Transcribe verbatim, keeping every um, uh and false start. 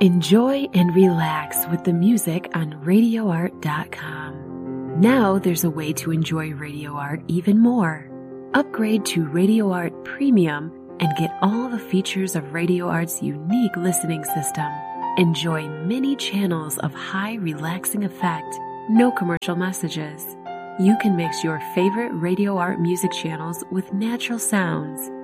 Enjoy and relax with the music on radio art dot com. Now there's a way to enjoy Radio Art even more. Upgrade to Radio Art Premium and get all the features of Radio Art's unique listening system. Enjoy many channels of high relaxing effect, no commercial messages. You can mix your favorite Radio Art music channels with natural sounds